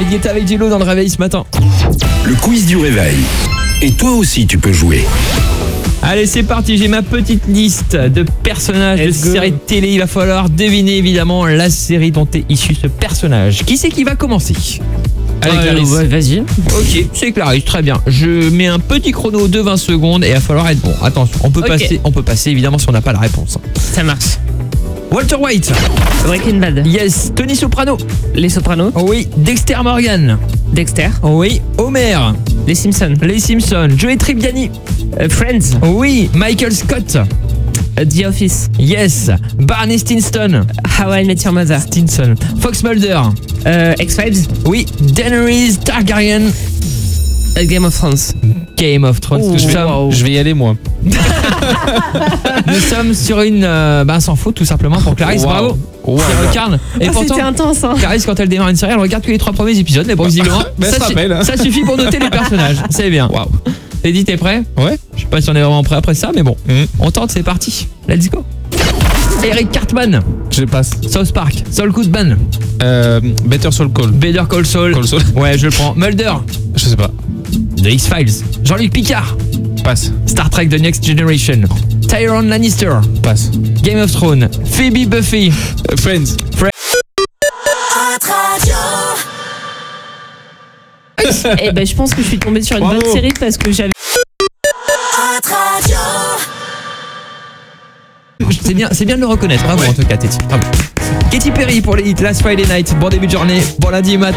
David Guetta avec J-Lo dans le réveil ce matin. Le quiz du réveil. Et toi aussi, tu peux jouer. Allez, c'est parti, j'ai ma petite liste de personnages de séries de télé. Il va falloir deviner évidemment la série dont est issu ce personnage. Qui c'est qui va commencer? Allez, Clarisse. Ouais, vas-y. Ok, c'est Clarisse, très bien. Je mets un petit chrono de 20 secondes et il va falloir être bon. Attention, on peut passer évidemment si on n'a pas la réponse. Ça marche. Walter White. Breaking Bad. Yes. Tony Soprano. Les Sopranos. Oui. Dexter Morgan. Dexter. Oui. Homer. Les Simpsons. Les Simpsons. Joey Tribbiani. Friends. Oui. Michael Scott. The Office. Yes. Barney Stinson. How I Met Your Mother. Stinson. Fox Mulder. X-Files. Oui. Daenerys Targaryen. Game of Thrones. Game of Thrones. Je vais y aller moi. Nous sommes sur une sans faute tout simplement pour Clarisse. Wow. Bravo. Wow. Qui regarde. Et pourtant, c'était intense. Hein. Clarisse, quand elle démarre une série, elle regarde que les 3 premiers épisodes. Mais bon, visiblement, ça suffit pour noter les personnages. C'est bien. Wow. Teddy, t'es prêt? Ouais. Je sais pas si on est vraiment prêt après ça, mais bon. On tente, c'est parti. Let's go. Eric Cartman. Je passe. South Park. Saul Goodman. Better Soul Call. Better Call Saul. Ouais, je le prends. Mulder. Je sais pas. The X-Files. Jean-Luc Picard. Passe. Star Trek The Next Generation. Tyrion Lannister. Passe. Game of Thrones. Phoebe Buffy. Friends. Eh ben, je pense que je suis tombée sur une bonne série parce que j'avais. C'est bien de le reconnaître. Bravo en tout cas, Teddy. Bravo. Katy Perry pour les hits Last Friday Night. Bon début de journée. Bon lundi matin.